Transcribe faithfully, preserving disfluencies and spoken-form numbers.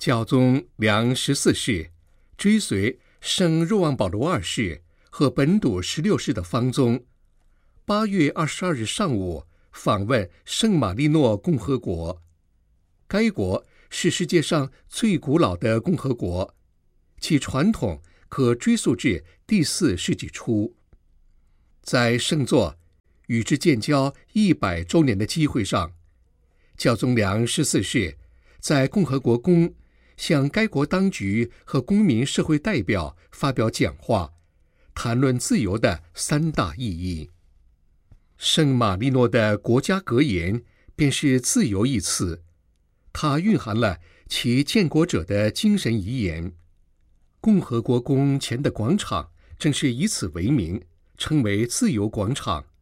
教宗良十四世追随圣若望保罗二世和本笃十六世的芳踪，八月二十二日上午访问圣马力诺共和国。该国是世界上最古老的共和国，其传统可追溯至第四世纪初。在圣座与之建交一百周年的机会上，教宗良十四世在共和国宫向该国当局和公民社会代表发表讲话，谈论自由的三大意义。圣马力诺的国家格言便是自由一词，它蕴含了其建国者的精神遗言。共和国宫前的广场正是以此为名，称为自由广场。